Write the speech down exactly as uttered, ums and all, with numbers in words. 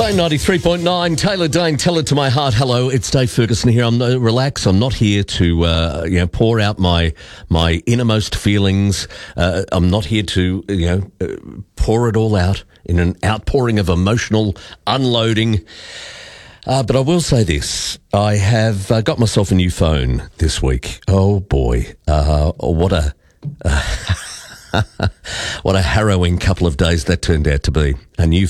Zone ninety-three point nine, Taylor Dane, tell it to my heart. Hello, it's Dave Ferguson here. I'm uh, relax. I'm not here to uh, you know pour out my my innermost feelings. Uh, I'm not here to you know uh, pour it all out in an outpouring of emotional unloading. Uh, but I will say this: I have uh, got myself a new phone this week. Oh boy, uh, what a uh, what a harrowing couple of days that turned out to be. A new